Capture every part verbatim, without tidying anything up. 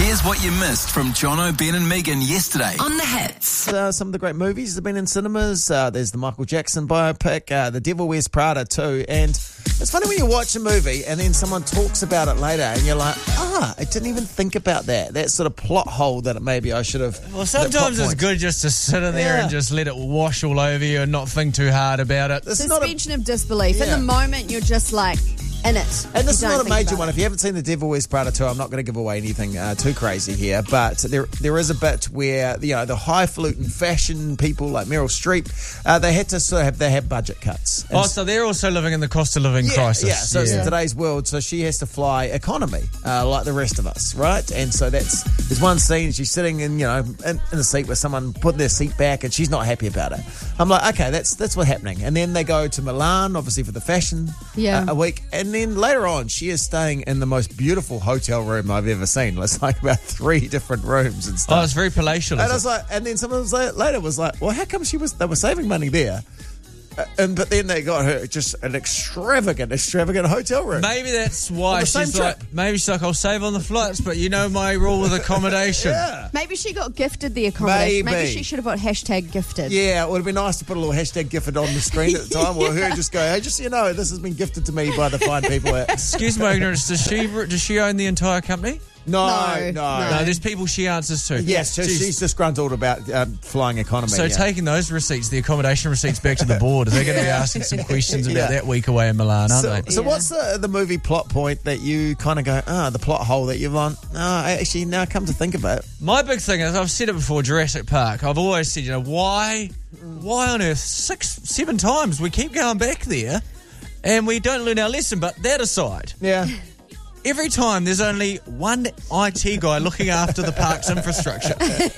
Here's what you missed from Jono, Ben and Megan yesterday on The Hits. Uh, some of the great movies have been in cinemas. Uh, there's the Michael Jackson biopic, uh, The Devil Wears Prada too. And it's funny when you watch a movie and then someone talks about it later and you're like, ah, I didn't even think about that. That sort of plot hole that maybe I should have. Well, sometimes it's good just to sit in there Yeah. and just let it wash all over you and not think too hard about it. This is not a, Suspension of disbelief. Yeah. In the moment, you're just like in it. and this You is don't not a think major about one. it. If you haven't seen The Devil Wears Prada two, I'm not going to give away anything uh, too crazy here, but there there is a bit where, you know, the highfalutin fashion people like Meryl Streep, uh, they had to sort of have, they have budget cuts. And Oh, so they're also living in the cost of living Yeah, crisis. yeah. So it's in today's world, so she has to fly economy, uh, like the rest of us, right? And so that's there's one scene she's sitting in, you know, in, in the seat with someone putting their seat back, and she's not happy about it. I'm like, okay, that's that's what's happening. And then they go to Milan, obviously for the fashion Yeah. uh, a week, and then later on, she is staying in the most beautiful hotel room I've ever seen. It's like about three different rooms and stuff. Oh, it's very palatial. And I Is was it? like, and then someone was like, later was like, well, how come she was? They were saving money there, uh, and but then they got her just an extravagant, extravagant hotel room. Maybe that's why On the same she's like, trip. maybe she's like, I'll save on the flights, but you know my rule with accommodation. Yeah, Maybe she got gifted the accommodation. Maybe. Maybe she should have put hashtag gifted. yeah. It would have been nice to put a little hashtag gifted on the screen at the time, or her just go, hey, just so you know, this has been gifted to me by the fine people at. Excuse my ignorance, does she does she own the entire company? No, No, no, no. No, there's people she answers to. Yes, so She's- she's disgruntled about um, flying economy. So yeah. taking those receipts, the accommodation receipts, back to the board, they're going to be asking some questions about Yeah. that week away in Milan, aren't So, they? so Yeah. what's the, the movie plot point that you kind of go, ah, the plot hole that you've gone, no, actually, now come to think of it. My big thing is, I've said it before, Jurassic Park. I've always said, you know, why, why on earth six, seven times we keep going back there, and we don't learn our lesson. But that aside, Yeah. every time there's only one I T guy looking after the park's infrastructure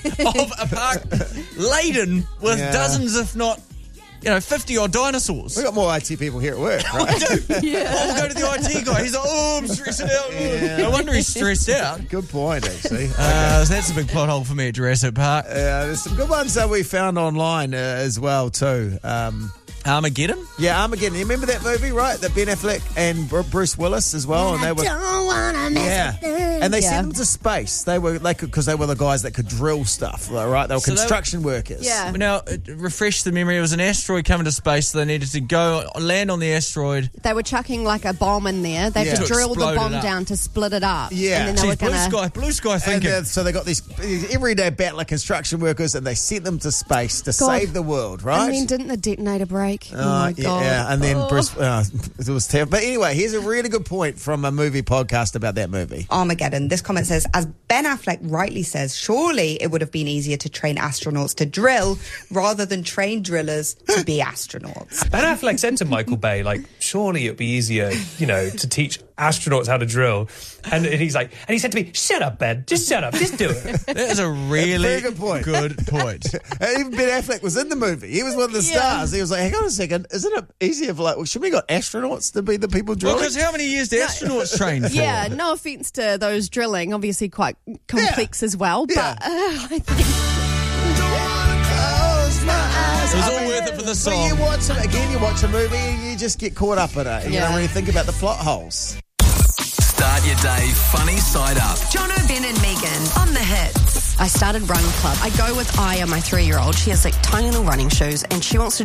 of a park laden with Yeah. dozens, if not, you know, fifty odd dinosaurs. We've got more I T people here at work, right? I do. Yeah. I'll go to the I T guy. He's like, oh, I'm stressing out. Yeah. No wonder he's stressed out. Good point, actually. Uh, so that's a big plot hole for me at Jurassic Park. Uh, there's some good ones that we found online uh, as well, too. Um, Armageddon? yeah, Armageddon. You remember that movie, right? That Ben Affleck and Bru- Bruce Willis as well, and they were Don't wanna mess yeah, with them. and they Yeah. sent them to space. They were like because they were the guys that could drill stuff, right? They were So they- construction workers. Yeah. Now, uh, refresh the memory. It was an asteroid coming to space, so they needed to go land on the asteroid. They were chucking like a bomb in there. They Yeah. had To to drill explode the it bomb up. down to split it up. Yeah. And then they Geez, were blue gonna. sky, blue sky And thinking. uh, so they got these everyday battler construction workers, and they sent them to space to God. save the world, right? And then didn't the detonator break? Oh, Uh, my yeah, God. yeah, and then Oh. Bruce, uh, it was terrible. But anyway, here's a really good point from a movie podcast about that movie. Armageddon. This comment says, as Ben Affleck rightly says, surely it would have been easier to train astronauts to drill rather than train drillers to be astronauts. Ben Affleck said to Michael Bay, like, surely it'd be easier, you know, to teach astronauts how to drill. And, and he's like, and he said to me, shut up, Ben, just shut up, just do it. That is a really Very good point. good point. And even Ben Affleck was in the movie. He was one of the Yeah. stars. He was like, hang on a second, isn't it easier for like, well, should we got astronauts to be the people Well, drilling? because how many years do astronauts train for? Yeah, no offense to those drilling, obviously quite complex as well, but Yeah. uh, I think It was all worth it for the But you song. watch it again, you watch a movie and you just get caught up in it. And you Yeah. don't really think about the plot holes. Start your day funny side up. Jono, Ben and Megan on The Hits. I started Run Club. I go with Aya, my three-year-old. She has like tiny little running shoes and she wants to